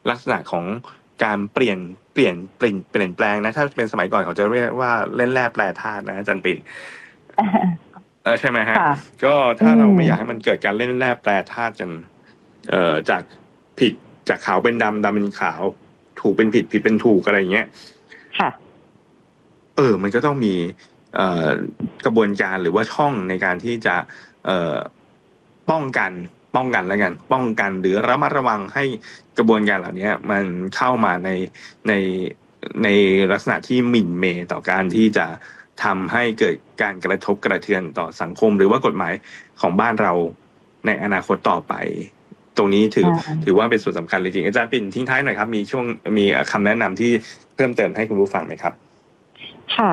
ลักษณะของการเปลี่ยนแปลงนะถ้าเป็นสมัยก่อนเขาจะเรียกว่าเล่นแร่แปรธาตุนะอาจารย์ปิ่นใช่ไหมฮะก็ถ้าเราไม่อยากให้มันเกิดการเล่นแร่แปรธาตุกันจากผิดจากขาวเป็นดำเป็นขาวถูกเป็นผิดเป็นถูกอะไรอย่างเงี้ยค่ะมันก็ต้องมีกระบวนการหรือว่าช่องในการที่จะป้องกันแล้วกันป้องกันหรือระมัดระวังให้กระบวนการเหล่านี้มันเข้ามาในลักษณะที่หมิ่นเมย์ต่อการที่จะทำให้เกิดการกระทบกระเทือนต่อสังคมหรือว่ากฎหมายของบ้านเราในอนาคตต่อไปตรงนี้ถือว่าเป็นส่วนสำคัญเลยจริงอาจารย์ปิ่นทิ้งท้ายหน่อยครับมีคำแนะนำที่เพิ่มเติมให้คุณผู้ฟังไหมครับค่ะ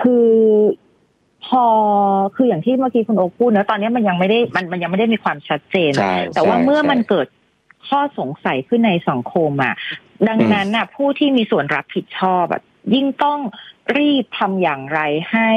คืออย่างที่เมื่อกี้คุณโอ๊คพูดนะตอนนี้มันยังไม่ได้มีความชัดเจนแต่ว่าเมื่อมันเกิดข้อสงสัยขึ้นในสังคมอ่ะดังนั้นน่ะผู้ที่มีส่วนรับผิดชอบยิ่งต้องรีบทำอย่างไร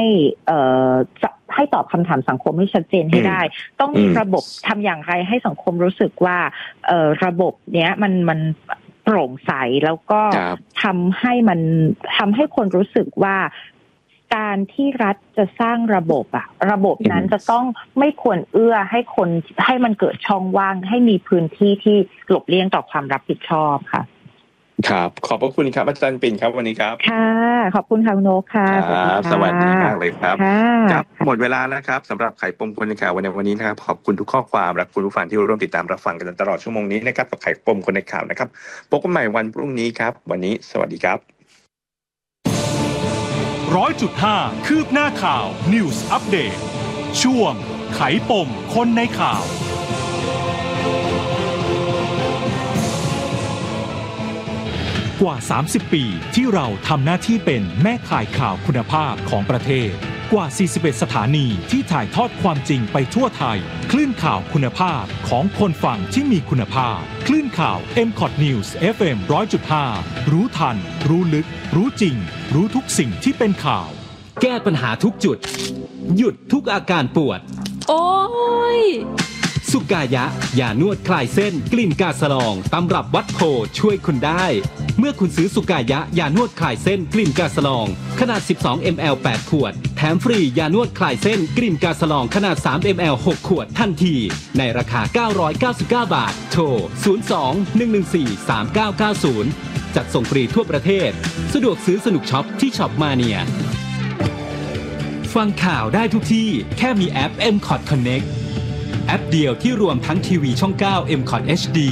ให้ตอบคำถามสังคมให้ชัดเจนให้ได้ต้องมีระบบทำอย่างไรให้สังคมรู้สึกว่าระบบเนี้ยมันโปร่งใสแล้วก็ทำให้คนรู้สึกว่าการที่รัฐจะสร้างระบบนั้นจะต้องไม่ควรเอื้อให้มันเกิดช่องว่างให้มีพื้นที่ที่หลบเลี่ยงต่อความรับผิดชอบค่ะครับขอบพระคุณครับอาจารย์ปิ่นครับวันนี้ครับค่ะขอบคุณค่ะคุณโนค่ะสวัสดีมากเลยครับหมดเวลาแล้วครับสำหรับไขปมคนในข่าววันนี้นะครับขอบคุณทุกข้อความและคุณผู้ฟังที่ร่วมติดตามรับฟังกันตลอดชั่วโมงนี้นะครับกับไขปมคนในข่าวนะครับพบกันใหม่วันพรุ่งนี้ครับวันนี้สวัสดีครับ 100.5 คืบหน้าข่าว News Update ช่วงไขปมคนในข่าวกว่า30ปีที่เราทำหน้าที่เป็นแม่ข่ายข่าวคุณภาพของประเทศกว่า41สถานีที่ถ่ายทอดความจริงไปทั่วไทยคลื่นข่าวคุณภาพของคนฟังที่มีคุณภาพคลื่นข่าว MCOT News FM 100.5 รู้ทันรู้ลึกรู้จริงรู้ทุกสิ่งที่เป็นข่าวแก้ปัญหาทุกจุดหยุดทุกอาการปวดโอ้ยสุกายะยานวดคลายเส้นกลิ่นกาสะลองตำรับวัดโพช่วยคุณได้เมื่อคุณซื้อสุกายะยานวดคลายเส้นกลิ่นกาสะลองขนาด12 ml 8 ขวดแถมฟรียานวดคลายเส้นกลิ่นกาสะลองขนาด3 ml 6 ขวดทันทีในราคา999 บาทโทร02-114-3990จัดส่งฟรีทั่วประเทศสะดวกซื้อสนุกช็อปที่ช็อปมาเนียฟังข่าวได้ทุกที่แค่มีแอป MCOT Connect แอปเดียวที่รวมทั้งทีวีช่อง 9 MCOT HD